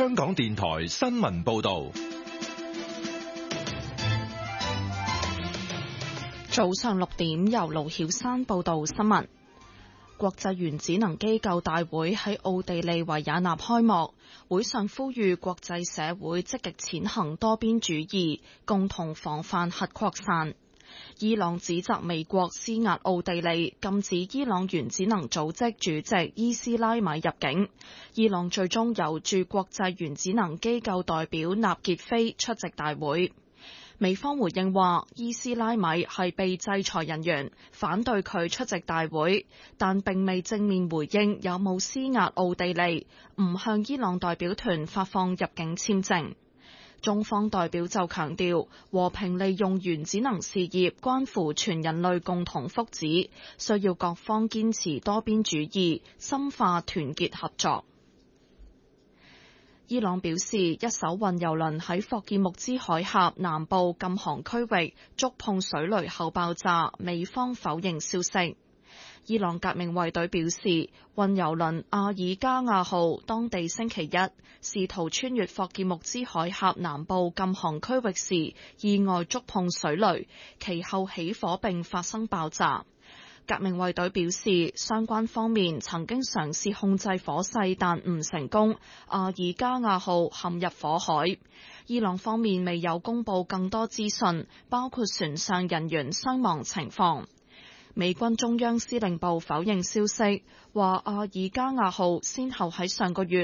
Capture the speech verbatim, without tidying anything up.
香港電台新聞報道。 早上六點，由盧曉珊報道新聞。國際原子能機構大會喺奧地利維也納開幕，會上呼籲國際社會積極踐行多邊主義，共同防範核擴散。伊朗指責美國施壓奧地利，禁止伊朗原子能組織主席伊斯拉米入境。伊朗最終由駐國際原子能機構代表納傑菲出席大會。美方回應話，伊斯拉米係被制裁人員，反對佢出席大會，但並未正面回應有冇施壓奧地利，唔向伊朗代表團發放入境簽證。中方代表就強調，和平利用原子能事業關乎全人類共同福祉，需要各方堅持多邊主義，深化團結合作。伊朗表示，一艘運油輪喺霍爾木茲海峽南部禁航區域觸碰水雷後爆炸，美方否認消息。伊朗革命衛隊表示，運油輪阿爾加亞號當地星期一試圖穿越霍爾木茲海峽南部禁航區域時，意外觸碰水雷，其後起火並發生爆炸。革命衛隊表示，相關方面曾經嘗試控制火勢，但唔成功，阿爾加亞號陷入火海。伊朗方面未有公布更多資訊，包括船上人員傷亡情況。美軍中央司令部否認消息，話阿爾加亞號先後喺上個月